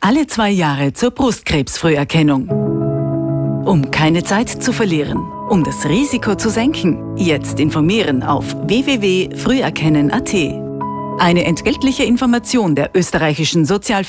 Alle 2 Jahre zur Brustkrebsfrüherkennung. Um keine Zeit zu verlieren, um das Risiko zu senken, jetzt informieren auf www.früherkennen.at. Eine entgeltliche Information der österreichischen